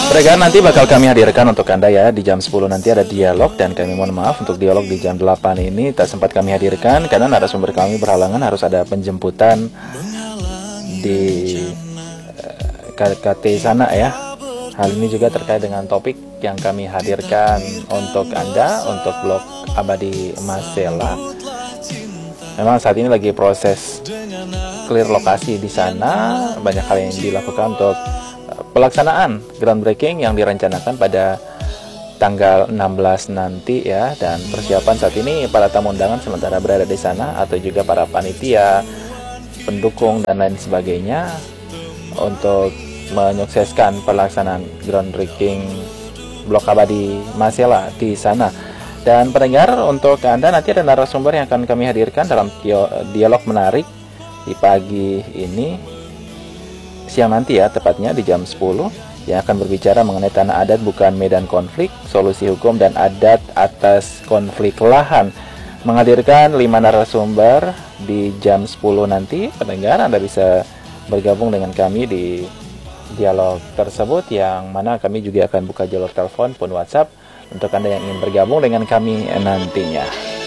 Mereka nanti bakal kami hadirkan untuk Anda ya. Di jam 10 nanti ada dialog, dan kami mohon maaf untuk dialog di jam 8 ini tak sempat kami hadirkan karena narasumber kami berhalangan, harus ada penjemputan di KKT sana ya. Hal ini juga terkait dengan topik yang kami hadirkan untuk Anda untuk blog Abadi Masela. Memang saat ini lagi proses clear lokasi di sana, banyak hal yang dilakukan untuk pelaksanaan groundbreaking yang direncanakan pada tanggal 16 nanti ya. Dan persiapan saat ini para tamu undangan sementara berada di sana, atau juga para panitia, pendukung dan lain sebagainya untuk menyukseskan pelaksanaan groundbreaking Blok Abadi Masela di sana. Dan pendengar, untuk Anda nanti ada narasumber yang akan kami hadirkan dalam dialog menarik di pagi ini, siang nanti ya, tepatnya di jam 10, yang akan berbicara mengenai tanah adat bukan medan konflik, solusi hukum dan adat atas konflik lahan. Menghadirkan 5 narasumber di jam 10 nanti. Pendengar, Anda bisa bergabung dengan kami di dialog tersebut, yang mana kami juga akan buka jalur telepon pun WhatsApp untuk Anda yang ingin bergabung dengan kami nantinya.